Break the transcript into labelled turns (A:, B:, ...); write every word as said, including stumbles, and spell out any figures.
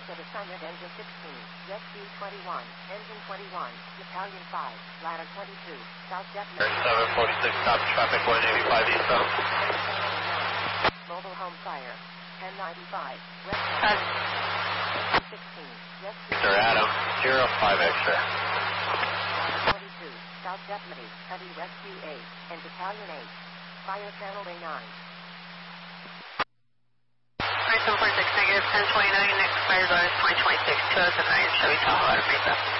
A: at assignment engine sixteen, rescue twenty-one, engine twenty-one, battalion five, ladder twenty-two, South Deputy.
B: seven forty-six, top traffic one eighty-five eastbound.
A: Mobile home fire, ten ninety-five, west sixteen, rescue.
B: Mister Adam, zero five extra.
A: twenty-two, South Deputy, Heavy Rescue eight, and Battalion eight, Fire Channel A nine.
C: seven forty-six, negative ten twenty-nine, next fire zone is twenty twenty-six, two oh seven nine, Chevy Tahoe, out of Mesa.